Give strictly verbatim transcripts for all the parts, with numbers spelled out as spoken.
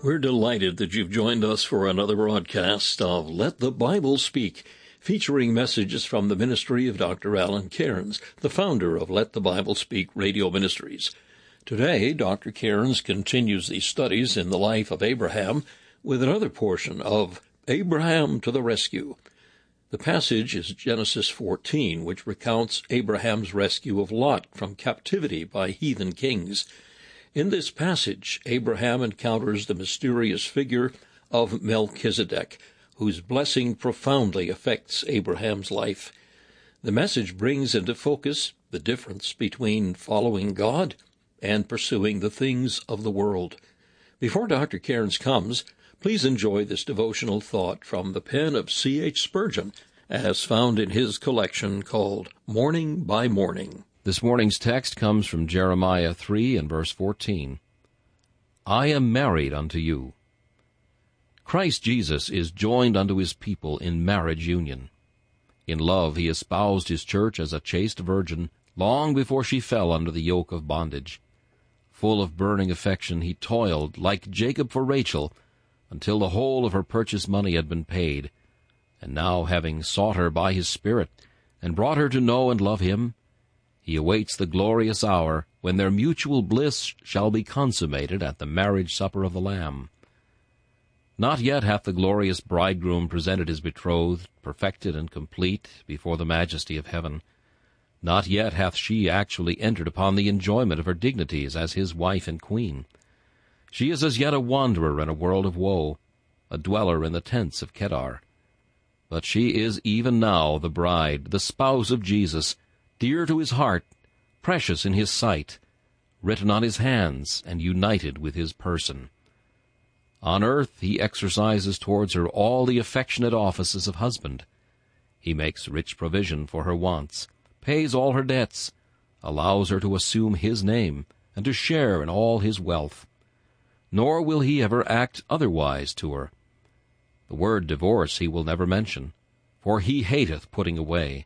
We're delighted that you've joined us for another broadcast of Let the Bible Speak, featuring messages from the ministry of Doctor Alan Cairns, the founder of Let the Bible Speak Radio Ministries. Today, Doctor Cairns continues these studies in the life of Abraham with another portion of Abraham to the Rescue. The passage is Genesis fourteen, which recounts Abraham's rescue of Lot from captivity by heathen kings. In this passage, Abraham encounters the mysterious figure of Melchizedek, whose blessing profoundly affects Abraham's life. The message brings into focus the difference between following God and pursuing the things of the world. Before Doctor Cairns comes, please enjoy this devotional thought from the pen of C H Spurgeon, as found in his collection called Morning by Morning. This morning's text comes from Jeremiah three and verse fourteen. I am married unto you. Christ Jesus is joined unto his people in marriage union. In love he espoused his church as a chaste virgin long before she fell under the yoke of bondage. Full of burning affection he toiled, like Jacob for Rachel, until the whole of her purchase money had been paid. And now, having sought her by his Spirit, and brought her to know and love him, he awaits the glorious hour when their mutual bliss shall be consummated at the marriage supper of the Lamb. Not yet hath the glorious bridegroom presented his betrothed, perfected and complete, before the majesty of heaven. Not yet hath she actually entered upon the enjoyment of her dignities as his wife and queen. She is as yet a wanderer in a world of woe, a dweller in the tents of Kedar. But she is even now the bride, the spouse of Jesus, dear to his heart, precious in his sight, written on his hands, and united with his person. On earth he exercises towards her all the affectionate offices of husband. He makes rich provision for her wants, pays all her debts, allows her to assume his name, and to share in all his wealth. Nor will he ever act otherwise to her. The word divorce he will never mention, for he hateth putting away.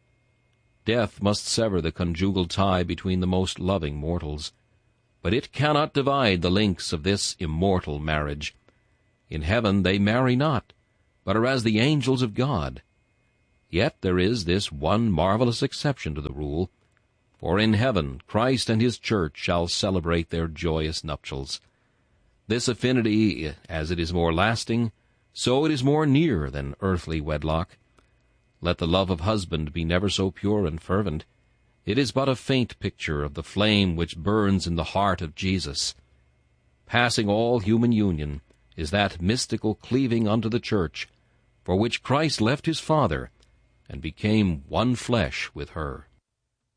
Death must sever the conjugal tie between the most loving mortals, but it cannot divide the links of this immortal marriage. In heaven they marry not, but are as the angels of God. Yet there is this one marvelous exception to the rule, for in heaven Christ and his church shall celebrate their joyous nuptials. This affinity, as it is more lasting, so it is more near than earthly wedlock. Let the love of husband be never so pure and fervent. It is but a faint picture of the flame which burns in the heart of Jesus. Passing all human union is that mystical cleaving unto the church, for which Christ left his Father, and became one flesh with her.